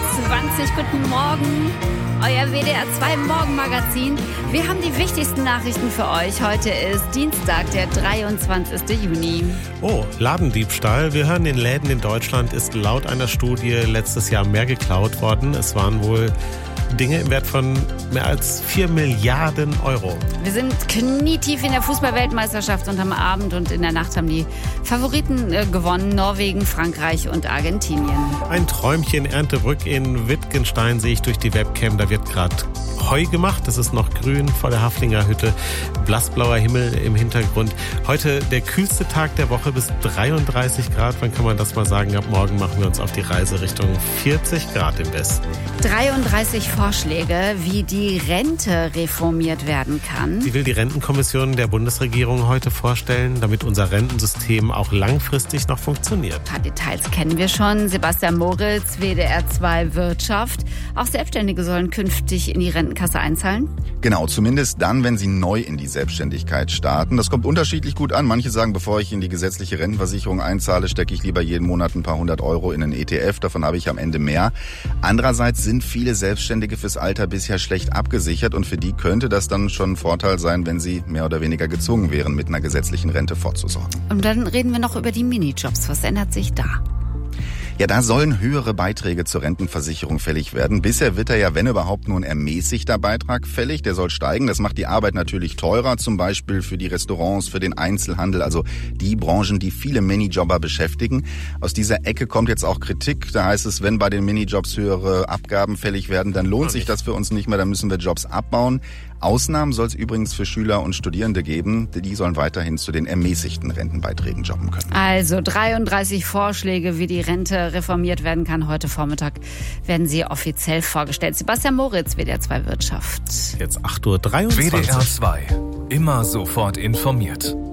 Guten Morgen, euer WDR 2 Morgenmagazin. Wir haben die wichtigsten Nachrichten für euch. Heute ist Dienstag, der 23. Juni. Oh, Ladendiebstahl. Wir hören, in Läden in Deutschland ist laut einer Studie letztes Jahr mehr geklaut worden. Es waren wohl Dinge im Wert von mehr als 4 Milliarden Euro. Wir sind knietief in der Fußball-Weltmeisterschaft und am Abend und in der Nacht haben die Favoriten gewonnen. Norwegen, Frankreich und Argentinien. Ein Träumchen Erntebrück in Wittgenstein sehe ich durch die Webcam. Da wird gerade Heu gemacht. Es ist noch grün vor der Haflinger Hütte. Blassblauer Himmel im Hintergrund. Heute der kühlste Tag der Woche bis 33 Grad. Wann kann man das mal sagen? Ab morgen machen wir uns auf die Reise Richtung 40 Grad im Westen. 33 Vorschläge, wie die Rente reformiert werden kann. Sie will die Rentenkommission der Bundesregierung heute vorstellen, damit unser Rentensystem auch langfristig noch funktioniert. Ein paar Details kennen wir schon. Sebastian Moritz, WDR 2 Wirtschaft. Auch Selbstständige sollen künftig in die Rentenkasse einzahlen? Genau, zumindest dann, wenn sie neu in die Selbstständigkeit starten. Das kommt unterschiedlich gut an. Manche sagen, bevor ich in die gesetzliche Rentenversicherung einzahle, stecke ich lieber jeden Monat ein paar 100 Euro in einen ETF. Davon habe ich am Ende mehr. Andererseits sind viele Selbstständige fürs Alter bisher schlecht abgesichert und für die könnte das dann schon ein Vorteil sein, wenn sie mehr oder weniger gezwungen wären, mit einer gesetzlichen Rente vorzusorgen. Und dann reden wir noch über die Minijobs. Was ändert sich da? Ja, da sollen höhere Beiträge zur Rentenversicherung fällig werden. Bisher wird ja, wenn überhaupt, nur ein ermäßigter Beitrag fällig. Der soll steigen. Das macht die Arbeit natürlich teurer, zum Beispiel für die Restaurants, für den Einzelhandel, also die Branchen, die viele Minijobber beschäftigen. Aus dieser Ecke kommt jetzt auch Kritik. Da heißt es, wenn bei den Minijobs höhere Abgaben fällig werden, dann lohnt sich das für uns nicht mehr, dann müssen wir Jobs abbauen. Ausnahmen soll es übrigens für Schüler und Studierende geben. Die sollen weiterhin zu den ermäßigten Rentenbeiträgen jobben können. Also 33 Vorschläge, wie die Rente reformiert werden kann. Heute Vormittag werden sie offiziell vorgestellt. Sebastian Moritz, WDR 2 Wirtschaft. Jetzt 8:23 Uhr. WDR 2. Immer sofort informiert.